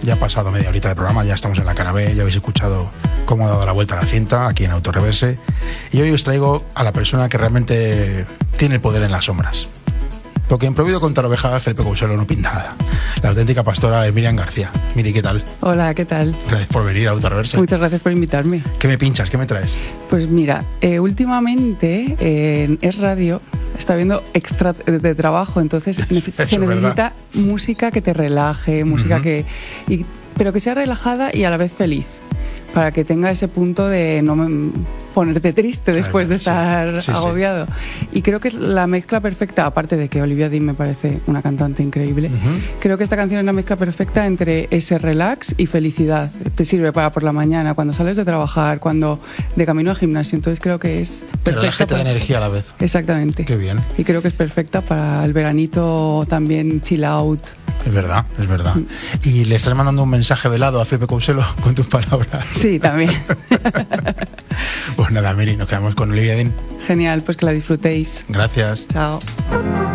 Ya ha pasado media horita de programa, ya estamos en la cara B, ya habéis escuchado cómo ha dado la vuelta a la cinta aquí en Autoreverse. Y hoy os traigo a la persona que realmente tiene el poder en las sombras. Porque en Prohibido contar ovejas, Felipe Couselo no pinta nada. La auténtica pastora es Miriam García. Miri, ¿qué tal? Hola, ¿qué tal? Gracias por venir a Autoreverse. Muchas gracias por invitarme. ¿Qué me pinchas? ¿Qué me traes? Pues mira, últimamente en Es Radio está viendo extra de trabajo, entonces se necesita música que te relaje, música pero que sea relajada y a la vez feliz, para que tenga ese punto de no ponerte triste después de estar agobiado. Y creo que es la mezcla perfecta, aparte de que Olivia Dean me parece una cantante increíble, creo que esta canción es la mezcla perfecta entre ese relax y felicidad. Te sirve para por la mañana, cuando sales de trabajar, cuando de camino al gimnasio. Entonces creo que es perfecta. Te da energía a la vez. Exactamente. Qué bien. Y creo que es perfecta para el veranito también, chill out. Es verdad, es verdad. ¿Y le estás mandando un mensaje velado a Felipe Couselo con tus palabras? Sí, también. Pues nada, Miri, nos quedamos con Olivia Dean. Genial, pues que la disfrutéis. Gracias. Chao.